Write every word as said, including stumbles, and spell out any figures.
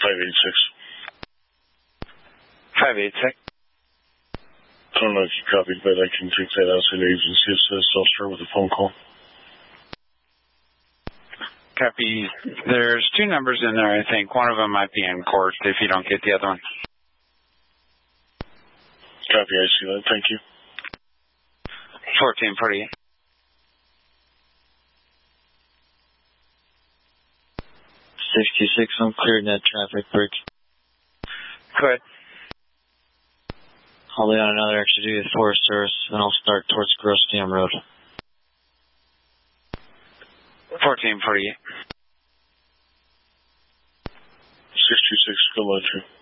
five eight six. five eight six. I don't know if you copied, but I can take that outside agency. It says I'll start with a phone call. Copy. There's two numbers in there, I think. One of them might be in court if you don't get the other one. Copy, I see that. Thank you. fourteen forty-eight. sixty-six, I'm cleared net traffic bridge. Go ahead. I'll lay on another extra duty with Forest Service, and I'll start towards Gross Dam Road. fourteen forty-eight. six two six, go on,